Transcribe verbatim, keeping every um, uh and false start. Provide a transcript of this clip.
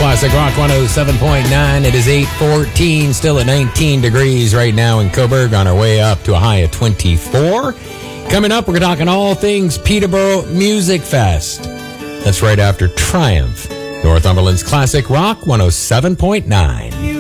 Classic Rock one oh seven point nine. It is eight fourteen, still at nineteen degrees right now in Coburg, on our way up to a high of twenty-four. Coming up, we're talking all things Peterborough Music Fest. That's right after Triumph. Northumberland's Classic Rock one oh seven point nine.